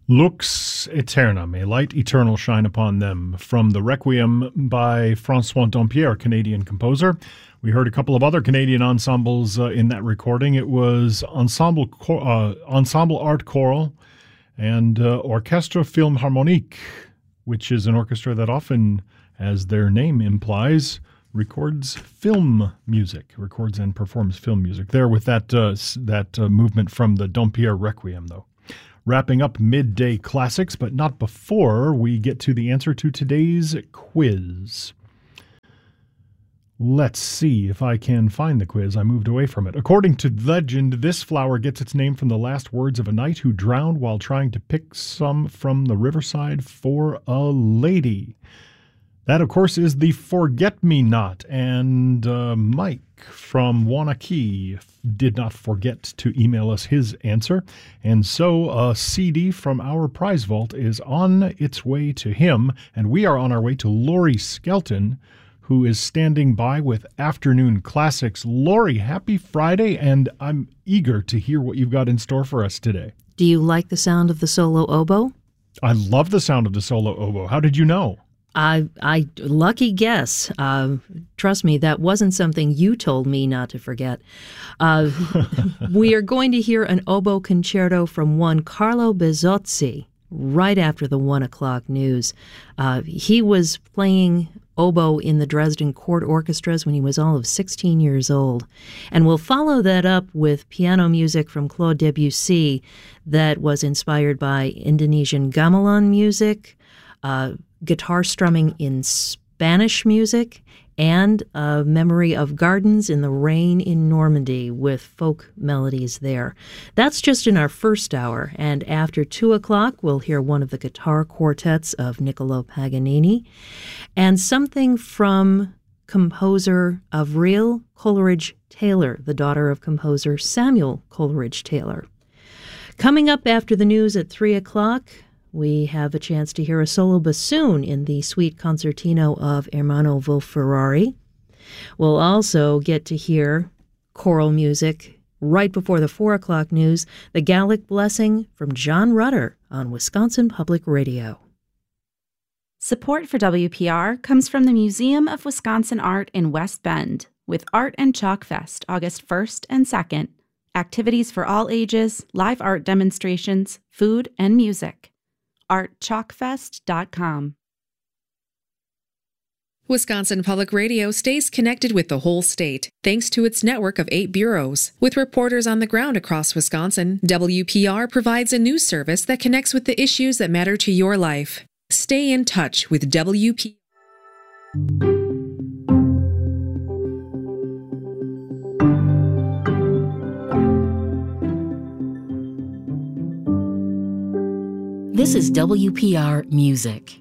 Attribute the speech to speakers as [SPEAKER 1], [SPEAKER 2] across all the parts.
[SPEAKER 1] Lux Aeterna, may light eternal shine upon them, from the Requiem by François Dompierre, Canadian composer. We heard a couple of other Canadian ensembles in that recording. It was Ensemble Art Choral and Orchestre Philharmonique, which is an orchestra that often, as their name implies, records and performs film music. There with that movement from the Dompierre Requiem, though. Wrapping up midday classics, but not before we get to the answer to today's quiz. Let's see if I can find the quiz. I moved away from it. According to legend, this flower gets its name from the last words of a knight who drowned while trying to pick some from the riverside for a lady. That, of course, is the Forget-Me-Not, and Mike from Wanakee did not forget to email us his answer, and so a CD from our prize vault is on its way to him, and we are on our way to Laurie Skelton, who is standing by with Afternoon Classics. Laurie, happy Friday, and I'm eager to hear what you've got in store for us today.
[SPEAKER 2] Do you like the sound of the solo oboe?
[SPEAKER 1] I love the sound of the solo oboe. How did you know?
[SPEAKER 2] I lucky guess. Trust me, that wasn't something you told me not to forget. We are going to hear an oboe concerto from one Carlo Bezzozzi right after the 1 o'clock news. He was playing oboe in the Dresden Court Orchestras when he was all of 16 years old. And we'll follow that up with piano music from Claude Debussy that was inspired by Indonesian gamelan music, guitar strumming in Spanish music, and a memory of gardens in the rain in Normandy with folk melodies there. That's just in our first hour, and after 2 o'clock, we'll hear one of the guitar quartets of Niccolo Paganini, and something from composer Avril Coleridge-Taylor, the daughter of composer Samuel Coleridge-Taylor. Coming up after the news at 3 o'clock, we have a chance to hear a solo bassoon in the Suite Concertino of Ermanno Wolf-Ferrari. We'll also get to hear choral music right before the 4 o'clock news, the Gallic Blessing from John Rutter on Wisconsin Public Radio.
[SPEAKER 3] Support for WPR comes from the Museum of Wisconsin Art in West Bend with Art and Chalk Fest August 1st and 2nd. Activities for all ages, live art demonstrations, food, and music. artchalkfest.com.
[SPEAKER 4] Wisconsin Public Radio stays connected with the whole state, thanks to its network of 8 bureaus. With reporters on the ground across Wisconsin, WPR provides a news service that connects with the issues that matter to your life. Stay in touch with WPR.
[SPEAKER 2] This is WPR Music.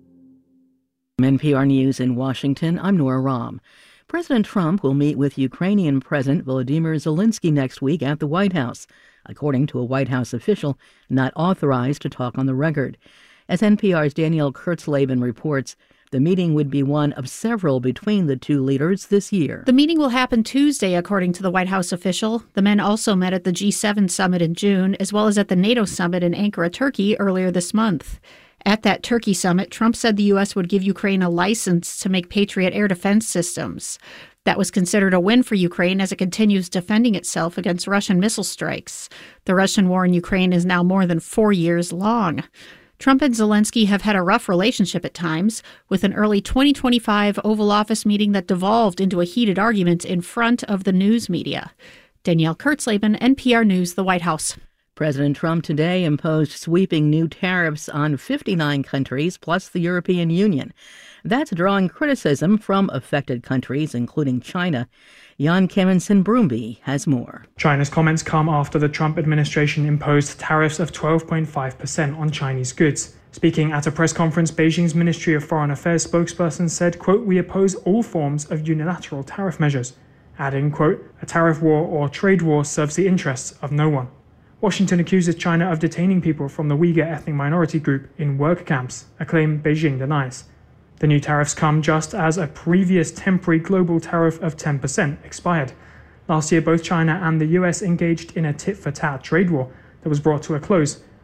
[SPEAKER 5] NPR News in Washington, I'm Nora Rahm. President Trump will meet with Ukrainian President Volodymyr Zelensky next week at the White House, according to a White House official not authorized to talk on the record. As NPR's Danielle Kurtzleben reports, the meeting would be one of several between the two leaders this year.
[SPEAKER 6] The meeting will happen Tuesday, according to the White House official. The men also met at the G7 summit in June, as well as at the NATO summit in Ankara, Turkey, earlier this month. At that Turkey summit, Trump said the U.S. would give Ukraine a license to make Patriot air defense systems. That was considered a win for Ukraine as it continues defending itself against Russian missile strikes. The Russian war in Ukraine is now more than 4 years long. Trump and Zelensky have had a rough relationship at times, with an early 2025 Oval Office meeting that devolved into a heated argument in front of the news media. Danielle Kurtzleben, NPR News, the White House.
[SPEAKER 5] President Trump today imposed sweeping new tariffs on 59 countries plus the European Union. That's drawing criticism from affected countries, including China. Jan Kemensen-Brumby has more.
[SPEAKER 7] China's comments come after the Trump administration imposed tariffs of 12.5% on Chinese goods. Speaking at a press conference, Beijing's Ministry of Foreign Affairs spokesperson said, quote, "We oppose all forms of unilateral tariff measures," adding, quote, "A tariff war or trade war serves the interests of no one." Washington accuses China of detaining people from the Uyghur ethnic minority group in work camps, a claim Beijing denies. The new tariffs come just as a previous temporary global tariff of 10% expired. Last year, both China and the US engaged in a tit-for-tat trade war that was brought to a close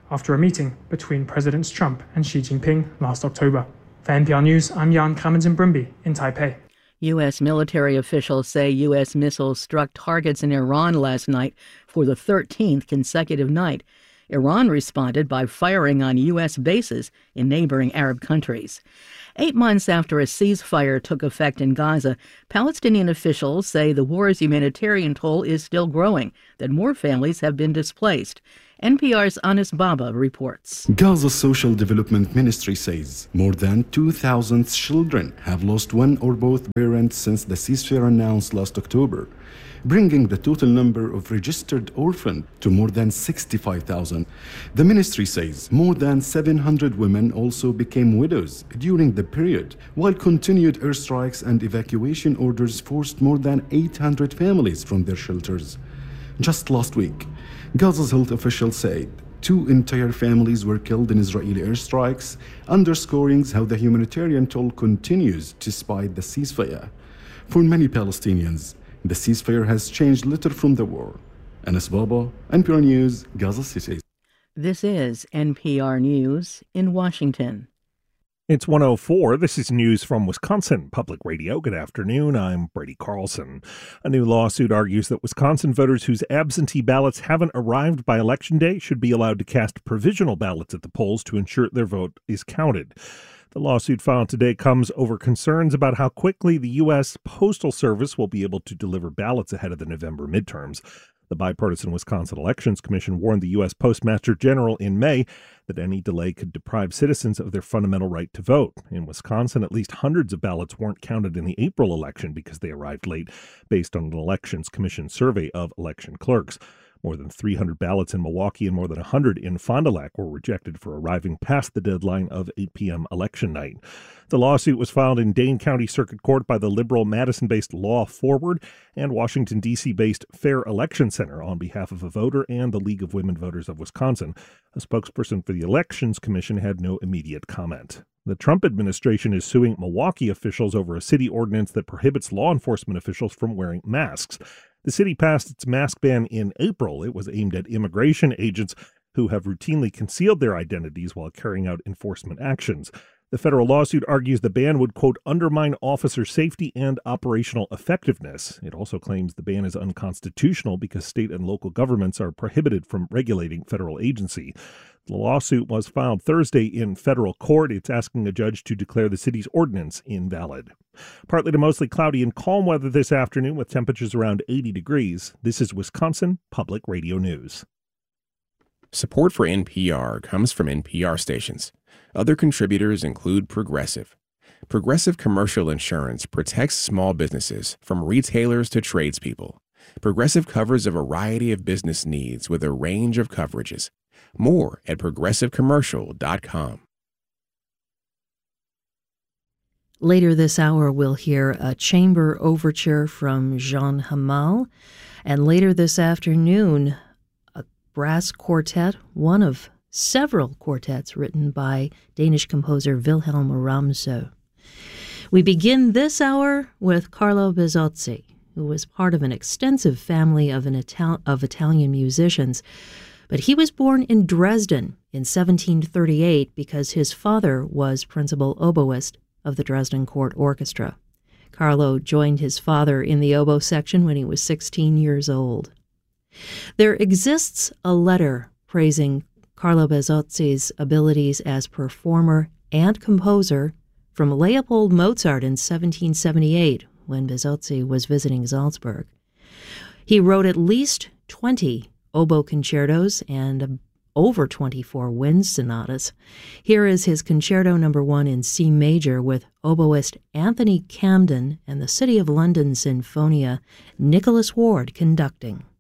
[SPEAKER 7] after a meeting between Presidents Trump and Xi Jinping last October. For NPR News, I'm Jan Kramens-Brumby in Taipei.
[SPEAKER 5] U.S. military officials say U.S. missiles struck targets in Iran last night for the 13th consecutive night. Iran responded by firing on U.S. bases in neighboring Arab countries. 8 months after a ceasefire took effect in Gaza, Palestinian officials say the war's humanitarian toll is still growing, that more families have been displaced. NPR's Anis Baba reports.
[SPEAKER 8] Gaza's Social Development Ministry says more than 2,000 children have lost one or both parents since the ceasefire announced last October, bringing the total number of registered orphans to more than 65,000. The ministry says more than 700 women also became widows during the period, while continued airstrikes and evacuation orders forced more than 800 families from their shelters. Just last week, Gaza's health officials said 2 entire families were killed in Israeli airstrikes, underscoring how the humanitarian toll continues despite the ceasefire. For many Palestinians, the ceasefire has changed little from the war. Anis Baba, NPR News, Gaza City.
[SPEAKER 5] This is NPR News in Washington.
[SPEAKER 9] It's 1:04. This is news from Wisconsin Public Radio. Good afternoon. I'm Brady Carlson. A new lawsuit argues that Wisconsin voters whose absentee ballots haven't arrived by Election Day should be allowed to cast provisional ballots at the polls to ensure their vote is counted. The lawsuit filed today comes over concerns about how quickly the U.S. Postal Service will be able to deliver ballots ahead of the November midterms. The bipartisan Wisconsin Elections Commission warned the U.S. Postmaster General in May that any delay could deprive citizens of their fundamental right to vote. In Wisconsin, at least hundreds of ballots weren't counted in the April election because they arrived late, based on an Elections Commission survey of election clerks. More than 300 ballots in Milwaukee and more than 100 in Fond du Lac were rejected for arriving past the deadline of 8 p.m. election night. The lawsuit was filed in Dane County Circuit Court by the liberal Madison-based Law Forward and Washington, D.C.-based Fair Election Center on behalf of a voter and the League of Women Voters of Wisconsin. A spokesperson for the Elections Commission had no immediate comment. The Trump administration is suing Milwaukee officials over a city ordinance that prohibits law enforcement officials from wearing masks. The city passed its mask ban in April. It was aimed at immigration agents who have routinely concealed their identities while carrying out enforcement actions. The federal lawsuit argues the ban would, quote, undermine officer safety and operational effectiveness. It also claims the ban is unconstitutional because state and local governments are prohibited from regulating federal agency. The lawsuit was filed Thursday in federal court. It's asking a judge to declare the city's ordinance invalid. Partly to mostly cloudy and calm weather this afternoon with temperatures around 80 degrees. This is Wisconsin Public Radio News.
[SPEAKER 10] Support for NPR comes from NPR stations. Other contributors include Progressive. Progressive Commercial Insurance protects small businesses from retailers to tradespeople. Progressive covers a variety of business needs with a range of coverages. More at progressivecommercial.com.
[SPEAKER 2] Later this hour, we'll hear a chamber overture from Jean Hamal. And later this afternoon, a brass quartet, one of several quartets written by Danish composer Wilhelm Ramsø. We begin this hour with Carlo Bezzozzi, who was part of an extensive family of Italian musicians. But he was born in Dresden in 1738 because his father was principal oboist of the Dresden Court Orchestra. Carlo joined his father in the oboe section when he was 16 years old. There exists a letter praising Carlo Bezzozzi's abilities as performer and composer from Leopold Mozart in 1778 when Bezzozzi was visiting Salzburg. He wrote at least 20 oboe concertos and over 24 wind sonatas. Here is his Concerto No. 1 in C major with oboist Anthony Camden and the City of London Sinfonia, Nicholas Ward conducting.